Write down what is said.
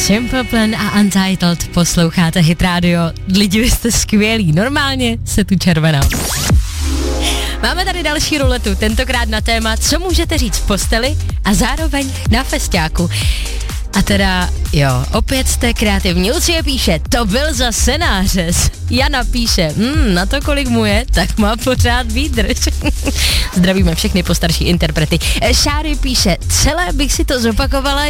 Simple Plan a Untitled, posloucháte Hit Radio. Lidi, vy jste skvělí, normálně se tu červená. Máme tady další ruletu, tentokrát na téma, co můžete říct v posteli a zároveň na festiáku. A teda, jo, opět jste kreativní. Lucie píše, to byl zase nářez. Jana píše, na to, kolik mu je, tak má pořád výdrž. Zdravíme všechny postarší interprety. Šáry píše, celé bych si to zopakovala,